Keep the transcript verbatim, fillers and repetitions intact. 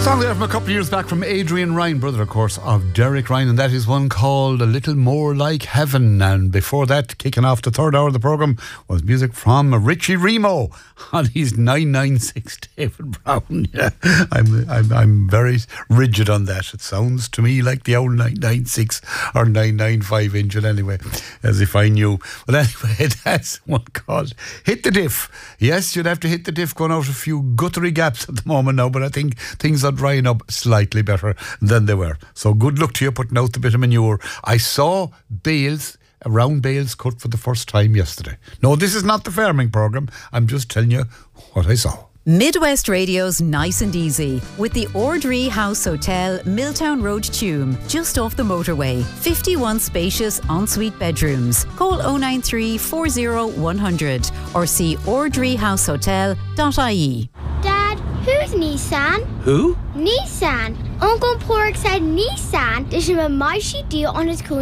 Song there from a couple of years back from Adrian Ryan, brother, of course, of Derek Ryan, and that is one called A Little More Like Heaven. And before that, kicking off the third hour of the programme, was music from Richie Remo on his nine nine six David Brown. Yeah, I'm, I'm I'm very rigid on that. It sounds to me like the old nine nine six or nine nine five engine anyway, as if I knew. But anyway, that's one called Hit the Diff. Yes, you'd have to hit the diff going out a few guttery gaps at the moment now, but I think things are drying up slightly better than they were. So good luck to you putting out the bit of manure. I saw bales, round bales cut for the first time yesterday. No, this is not the farming programme. I'm just telling you what I saw. Midwest Radio's Nice and Easy with the Ordree House Hotel, Milltown Road, Tuam, just off the motorway. fifty-one spacious ensuite bedrooms. Call oh nine three, four oh, one hundred or see ordree house hotel dot I E. Dad, who's Nissan? Who? Nissan. Uncle Pork said Nissan. There's a mighty deal on his